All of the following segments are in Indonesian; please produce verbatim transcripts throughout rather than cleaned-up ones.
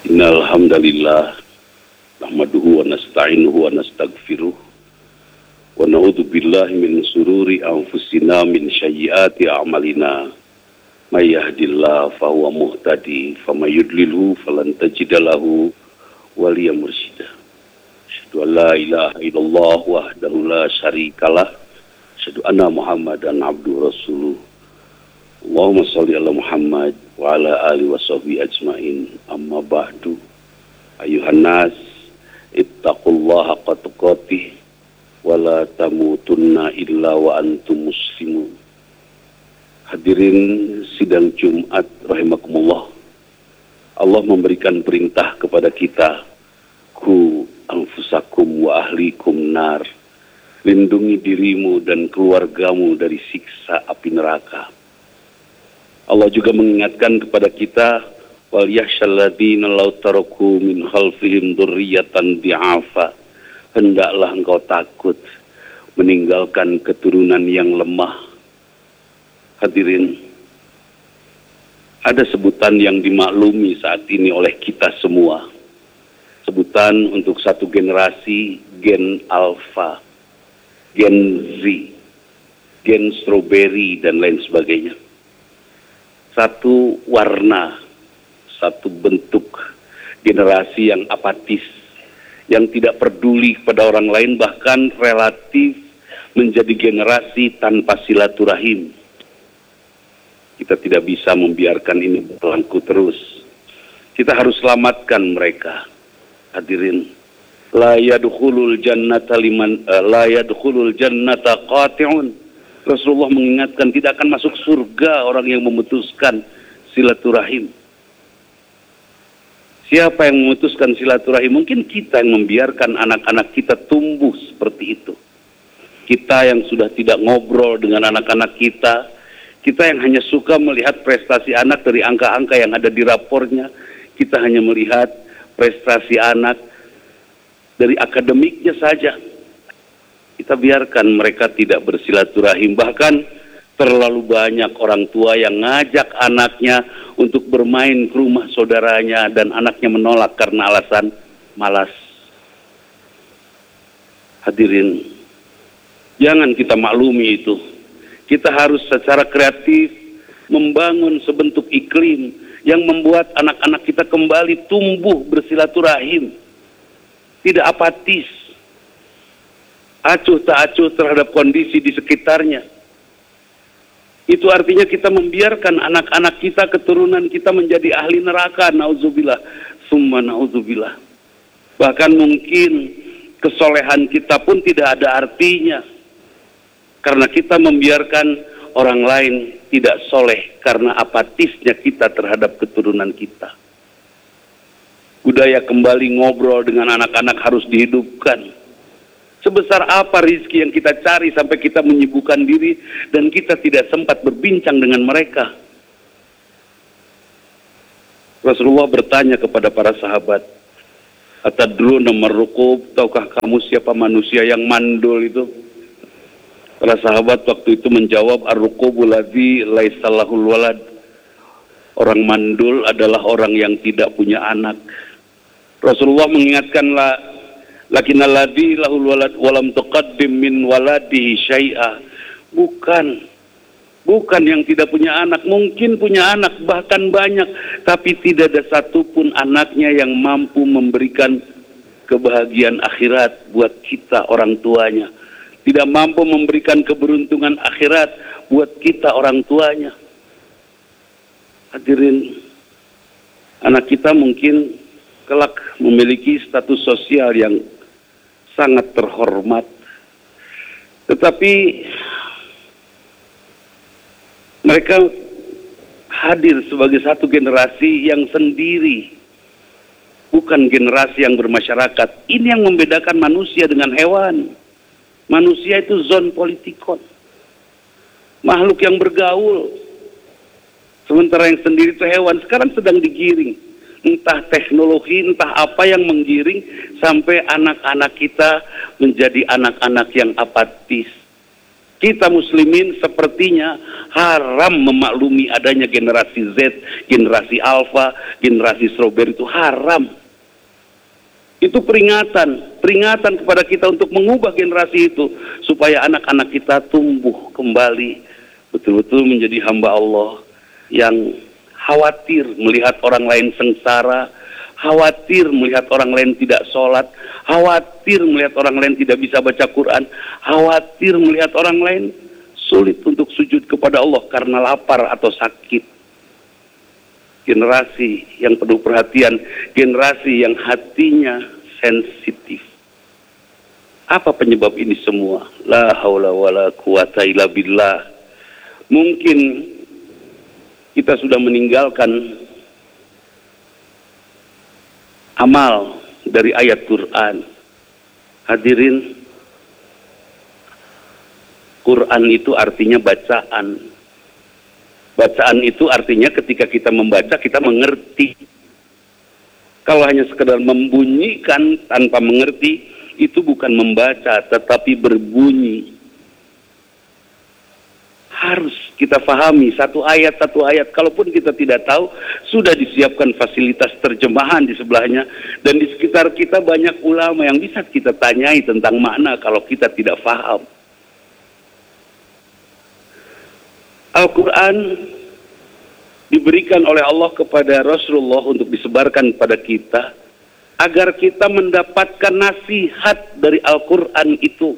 Innal hamdalillah nahmaduhu wa nasta'inuhu wa nastaghfiruh wa na'udzu billahi min sururi anfusina min sayyiati a'malina may yahdihillahu fahuwa muhtadi faman yudlilhu falan tajida lahu waliyan mursyida. Asyhadu an la ilaha illallah wahdahu la syarikalah, asyhadu anna Muhammadan abduhu rasuluh. Allahumma sholli ala Muhammad wa ala alihi wa sahbihi ajmain. Amma ba'du. Ayuhan nas, ittaqullaha haqqa tuqatih wa la tamutunna illa wa antum muslimun. Hadirin sidang Jumat rahimakumullah. Allah memberikan perintah kepada kita, ku anfusakum wa ahlikum nar. Lindungi dirimu dan keluargamu dari siksa api neraka. Allah juga mengingatkan kepada kita, wal yakhshalladzina law taraku min khalfihim dzurriyyatan di'afa. Hendaklah engkau takut meninggalkan keturunan yang lemah. Hadirin, ada sebutan yang dimaklumi saat ini oleh kita semua. Sebutan untuk satu generasi, gen alpha, gen Z, gen strawberry dan lain sebagainya. Satu warna, satu bentuk generasi yang apatis, yang tidak peduli kepada orang lain, bahkan relatif menjadi generasi tanpa silaturahim. Kita tidak bisa membiarkan ini berlaku terus. Kita harus selamatkan mereka. Hadirin, la yadkhulul jannata liman uh, la yadkhulul jannata qati'un. Rasulullah mengingatkan, tidak akan masuk surga orang yang memutuskan silaturahim. Siapa yang memutuskan silaturahim? Mungkin kita yang membiarkan anak-anak kita tumbuh seperti itu. Kita yang sudah tidak ngobrol dengan anak-anak kita, kita yang hanya suka melihat prestasi anak dari angka-angka yang ada di rapornya, kita hanya melihat prestasi anak dari akademiknya saja. Kita biarkan mereka tidak bersilaturahim. Bahkan terlalu banyak orang tua yang ngajak anaknya untuk bermain ke rumah saudaranya dan anaknya menolak karena alasan malas. Hadirin, jangan kita maklumi itu. Kita harus secara kreatif membangun sebentuk iklim yang membuat anak-anak kita kembali tumbuh bersilaturahim, tidak apatis, acuh tak acuh terhadap kondisi di sekitarnya. Itu artinya kita membiarkan anak-anak kita, keturunan kita menjadi ahli neraka, nauzubillah, summa nauzubillah. Bahkan mungkin kesolehan kita pun tidak ada artinya, karena kita membiarkan orang lain tidak soleh karena apatisnya kita terhadap keturunan kita. Budaya kembali ngobrol dengan anak-anak harus dihidupkan. Sebesar apa rizki yang kita cari sampai kita menyibukkan diri dan kita tidak sempat berbincang dengan mereka. Rasulullah bertanya kepada para sahabat, atadruna marruqub, tahukah kamu siapa manusia yang mandul itu? Para sahabat waktu itu menjawab, ar-ruqubul ladzi laisa lahul walad. Orang mandul adalah orang yang tidak punya anak. Rasulullah mengingatkanlah, lakinnal ladzi lahul walad walam tuqaddim min waladihi syai'a. Bukan bukan yang tidak punya anak, mungkin punya anak bahkan banyak, tapi tidak ada satupun anaknya yang mampu memberikan kebahagiaan akhirat buat kita orang tuanya, tidak mampu memberikan keberuntungan akhirat buat kita orang tuanya. Hadirin, anak kita mungkin kelak memiliki status sosial yang sangat terhormat, tetapi mereka hadir sebagai satu generasi yang sendiri, bukan generasi yang bermasyarakat. Ini yang membedakan manusia dengan hewan. Manusia itu zon politikon, makhluk yang bergaul, sementara yang sendiri itu hewan. Sekarang sedang digiring, entah teknologi, entah apa yang menggiring sampai anak-anak kita menjadi anak-anak yang apatis. Kita muslimin sepertinya haram memaklumi adanya generasi Z, generasi Alpha, generasi strawberry, itu haram. Itu peringatan, peringatan kepada kita untuk mengubah generasi itu supaya anak-anak kita tumbuh kembali betul-betul menjadi hamba Allah yang khawatir melihat orang lain sengsara, khawatir melihat orang lain tidak sholat, khawatir melihat orang lain tidak bisa baca Quran, khawatir melihat orang lain sulit untuk sujud kepada Allah karena lapar atau sakit. Generasi yang penuh perhatian, generasi yang hatinya sensitif. Apa penyebab ini semua? La haula wala quwata illa billah. Mungkin kita sudah meninggalkan amal dari ayat Quran. Hadirin, Quran itu artinya bacaan. Bacaan itu artinya ketika kita membaca, kita mengerti. Kalau hanya sekedar membunyikan tanpa mengerti, itu bukan membaca, tetapi berbunyi. Harus kita pahami satu ayat, satu ayat. Kalaupun kita tidak tahu, sudah disiapkan fasilitas terjemahan di sebelahnya. Dan di sekitar kita banyak ulama yang bisa kita tanyai tentang makna kalau kita tidak paham. Al-Quran diberikan oleh Allah kepada Rasulullah untuk disebarkan kepada kita agar kita mendapatkan nasihat dari Al-Quran itu.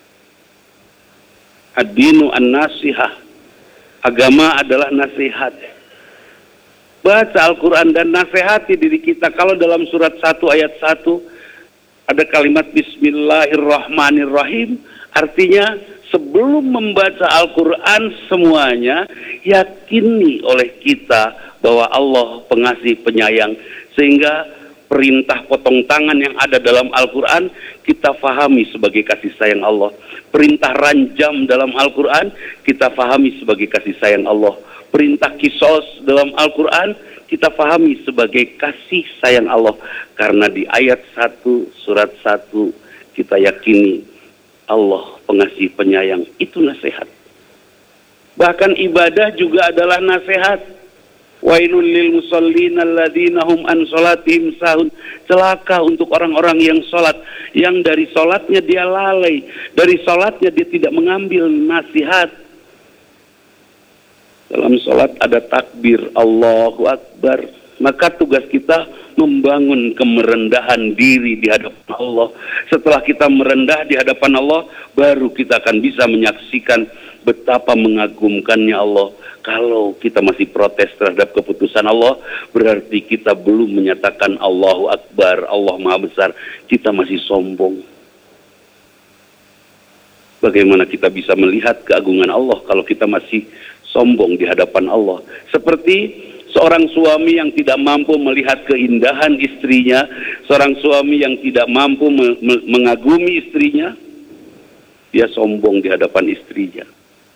Ad-dinu an-nasihah. Agama adalah nasihat. Baca Al-Quran dan nasihati diri kita. Kalau dalam surat satu ayat satu ada kalimat Bismillahirrahmanirrahim, artinya sebelum membaca Al-Quran semuanya, yakini oleh kita bahwa Allah pengasih penyayang. Sehingga perintah potong tangan yang ada dalam Al-Quran, kita fahami sebagai kasih sayang Allah. Perintah ranjam dalam Al-Quran, kita fahami sebagai kasih sayang Allah. Perintah kisos dalam Al-Quran, kita fahami sebagai kasih sayang Allah. Karena di ayat satu, surat satu, kita yakini Allah pengasih penyayang, itu nasihat. Bahkan ibadah juga adalah nasihat. Wailul lil musallin alladzina hum an salatihim sahun. Celaka untuk orang-orang yang salat, yang dari salatnya dia lalai, dari salatnya dia tidak mengambil nasihat. Dalam salat ada takbir Allahu Akbar. Maka tugas kita membangun kemerendahan diri di hadapan Allah. Setelah kita merendah di hadapan Allah, baru kita akan bisa menyaksikan betapa mengagumkannya Allah. Kalau kita masih protes terhadap keputusan Allah, berarti kita belum menyatakan Allahu Akbar, Allah Maha Besar. Kita masih sombong. Bagaimana kita bisa melihat keagungan Allah kalau kita masih sombong di hadapan Allah? Seperti seorang suami yang tidak mampu melihat keindahan istrinya, seorang suami yang tidak mampu me me mengagumi istrinya, dia sombong di hadapan istrinya.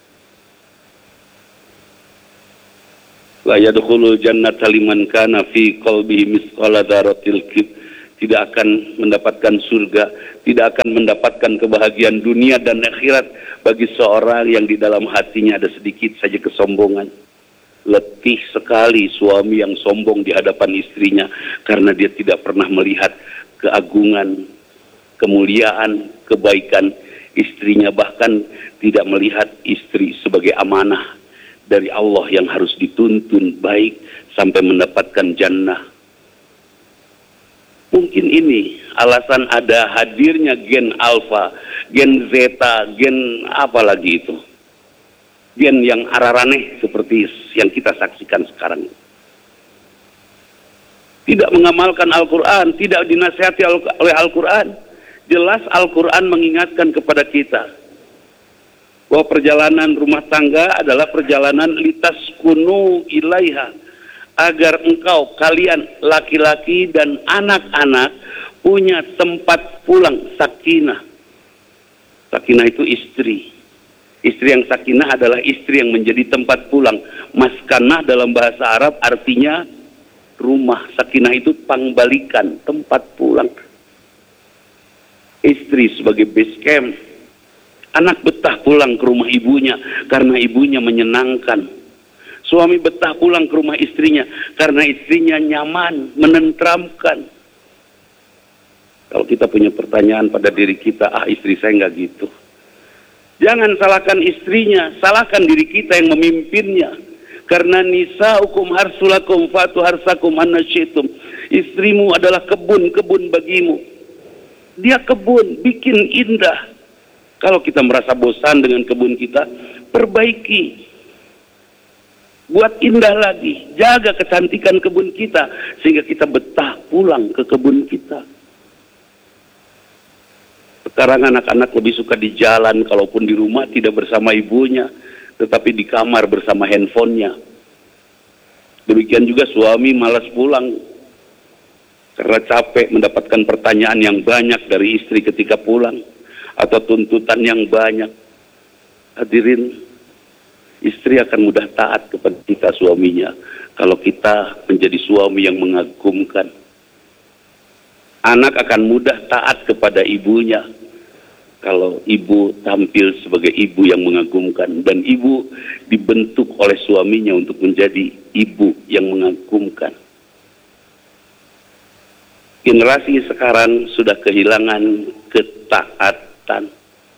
La yadkhulul jannata liman kana fi qalbihi mithqala dzarratil kibr. Tidak akan mendapatkan surga, tidak akan mendapatkan kebahagiaan dunia dan akhirat bagi seorang yang di dalam hatinya ada sedikit saja kesombongan. Letih sekali suami yang sombong di hadapan istrinya karena dia tidak pernah melihat keagungan, kemuliaan, kebaikan istrinya, bahkan tidak melihat istri sebagai amanah dari Allah yang harus dituntun baik sampai mendapatkan jannah. Mungkin ini alasan ada hadirnya gen alfa, gen zeta, gen apa lagi itu. Gen yang araraneh seperti yang kita saksikan sekarang. Tidak mengamalkan Al-Quran, tidak dinasihati oleh Al-Quran. Jelas Al-Quran mengingatkan kepada kita bahwa perjalanan rumah tangga adalah perjalanan litaskunu ilaiha, agar engkau, kalian laki-laki dan anak-anak punya tempat pulang, sakinah. Sakinah itu istri. Istri yang sakinah adalah istri yang menjadi tempat pulang. Maskanah dalam bahasa Arab artinya rumah. Sakinah itu pangbalikan, tempat pulang. Istri sebagai base camp. Anak betah betah pulang ke rumah ibunya karena ibunya menyenangkan. Suami betah pulang ke rumah istrinya karena istrinya nyaman, menenteramkan. Kalau kita punya pertanyaan pada diri kita, ah istri saya nggak gitu. Jangan salahkan istrinya, salahkan diri kita yang memimpinnya. Karena nisaukum harsulakum fatu harsakum anasyitum. Istrimu adalah kebun-kebun bagimu. Dia kebun, bikin indah. Kalau kita merasa bosan dengan kebun kita, perbaiki. Buat indah lagi. Jaga kecantikan kebun kita, sehingga kita betah pulang ke kebun kita. Sekarang anak-anak lebih suka di jalan, kalaupun di rumah tidak bersama ibunya, tetapi di kamar bersama handphonenya. Demikian juga suami malas pulang, karena capek mendapatkan pertanyaan yang banyak dari istri ketika pulang, atau tuntutan yang banyak. Hadirin, istri akan mudah taat kepada kita suaminya, kalau kita menjadi suami yang mengagumkan. Anak akan mudah taat kepada ibunya, kalau ibu tampil sebagai ibu yang mengagumkan. Dan ibu dibentuk oleh suaminya untuk menjadi ibu yang mengagumkan. Generasi sekarang sudah kehilangan ketaatan.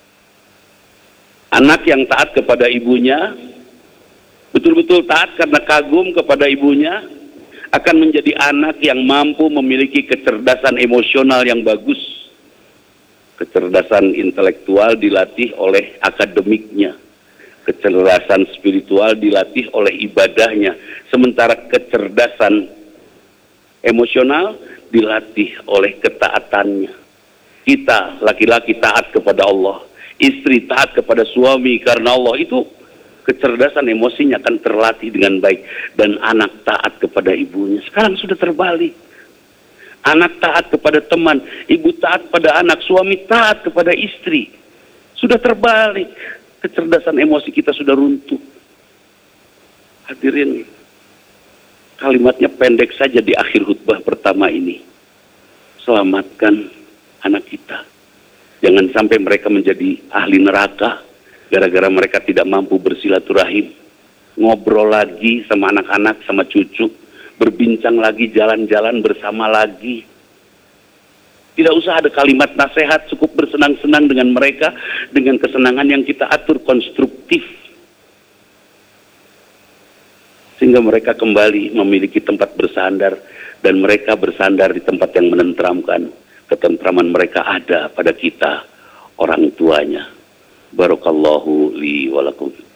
Anak yang taat kepada ibunya, betul-betul taat karena kagum kepada ibunya, akan menjadi anak yang mampu memiliki kecerdasan emosional yang bagus. Kecerdasan intelektual dilatih oleh akademiknya. Kecerdasan spiritual dilatih oleh ibadahnya. Sementara kecerdasan emosional dilatih oleh ketaatannya. Kita laki-laki taat kepada Allah, istri taat kepada suami karena Allah. Itu kecerdasan emosinya akan terlatih dengan baik. Dan anak taat kepada ibunya. Sekarang sudah terbalik. Anak taat kepada teman, ibu taat pada anak, suami taat kepada istri. Sudah terbalik. Kecerdasan emosi kita sudah runtuh. Hadirin, kalimatnya pendek saja di akhir khutbah pertama ini. Selamatkan anak kita. Jangan sampai mereka menjadi ahli neraka gara-gara mereka tidak mampu bersilaturahim. Ngobrol lagi sama anak-anak, sama cucu. Berbincang lagi, jalan-jalan bersama lagi. Tidak usah ada kalimat nasihat, cukup bersenang-senang dengan mereka, dengan kesenangan yang kita atur konstruktif. Sehingga mereka kembali memiliki tempat bersandar, dan mereka bersandar di tempat yang menenteramkan. Ketentraman mereka ada pada kita, orang tuanya. Barakallahu li walakum.